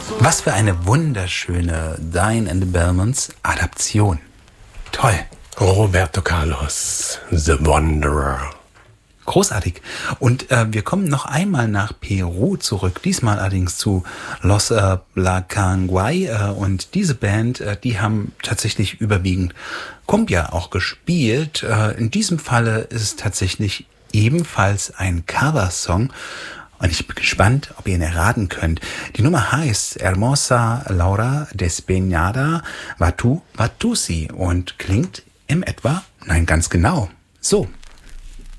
Was für eine wunderschöne Diane and the Belmonts Adaption. Toll. Roberto Carlos, The Wanderer. Großartig. Und wir kommen noch einmal nach Peru zurück, diesmal allerdings zu Los Blacanguay. Und diese Band, die haben tatsächlich überwiegend Cumbia auch gespielt. In diesem Falle ist es tatsächlich ebenfalls ein Coversong. Und ich bin gespannt, ob ihr ihn erraten könnt. Die Nummer heißt Hermosa Laura Despeñada Vatu Vatusi und klingt im etwa, nein, ganz genau, so.